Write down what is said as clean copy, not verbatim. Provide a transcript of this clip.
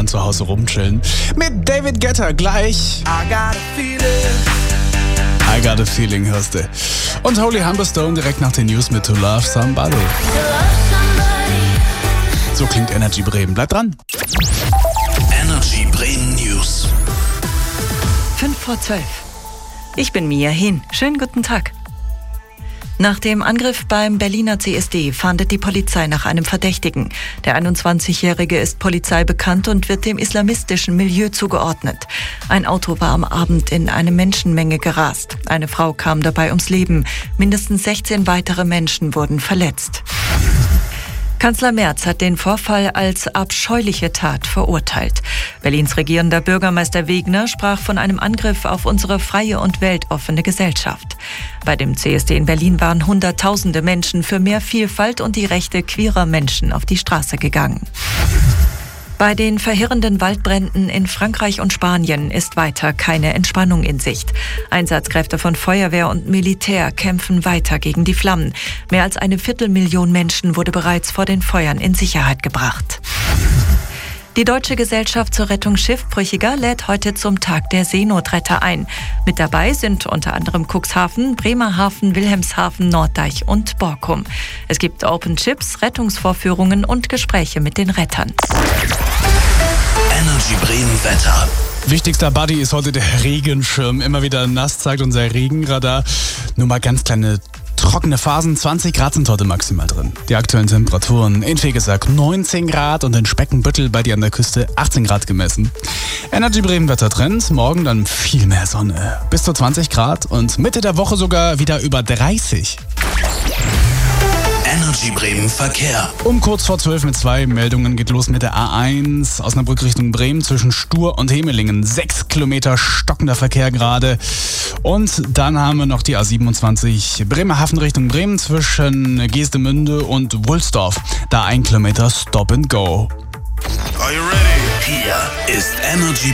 entspannt zu Hause rumchillen. Mit David Guetta gleich. I got a feeling, hörst du. Und Holy Humberstone direkt nach den News mit To Love Somebody. So klingt Energy Bremen. Bleibt dran. Energy Bremen News. 5:12. Ich bin Mia Hin. Schönen guten Tag. Nach dem Angriff beim Berliner CSD fahndet die Polizei nach einem Verdächtigen. Der 21-Jährige ist polizeibekannt und wird dem islamistischen Milieu zugeordnet. Ein Auto war am Abend in eine Menschenmenge gerast. Eine Frau kam dabei ums Leben. Mindestens 16 weitere Menschen wurden verletzt. Kanzler Merz hat den Vorfall als abscheuliche Tat verurteilt. Berlins regierender Bürgermeister Wegner sprach von einem Angriff auf unsere freie und weltoffene Gesellschaft. Bei dem CSD in Berlin waren Hunderttausende Menschen für mehr Vielfalt und die Rechte queerer Menschen auf die Straße gegangen. Bei den verheerenden Waldbränden in Frankreich und Spanien ist weiter keine Entspannung in Sicht. Einsatzkräfte von Feuerwehr und Militär kämpfen weiter gegen die Flammen. Mehr als 250.000 Menschen wurde bereits vor den Feuern in Sicherheit gebracht. Die Deutsche Gesellschaft zur Rettung Schiffbrüchiger lädt heute zum Tag der Seenotretter ein. Mit dabei sind unter anderem Cuxhaven, Bremerhaven, Wilhelmshaven, Norddeich und Borkum. Es gibt Open Chips, Rettungsvorführungen und Gespräche mit den Rettern. Energy Bremen Wetter. Wichtigster Buddy ist heute der Regenschirm. Immer wieder nass zeigt unser Regenradar. Nur mal ganz kleine trockene Phasen, 20 Grad sind heute maximal drin. Die aktuellen Temperaturen in Fegesack 19 Grad und in Speckenbüttel bei dir an der Küste 18 Grad gemessen. Energy Bremen Wettertrend, morgen dann viel mehr Sonne. Bis zu 20 Grad und Mitte der Woche sogar wieder über 30. Energy Bremen Verkehr. Um kurz vor 12 mit 2 Meldungen geht los mit der A1 Osnabrück Richtung Bremen zwischen Stur und Hemelingen. 6 Kilometer stockender Verkehr gerade. Und dann haben wir noch die A27 Bremerhaven Richtung Bremen zwischen Geestemünde und Wulsdorf. Da 1 Kilometer Stop and Go. Are you ready? Hier ist Energy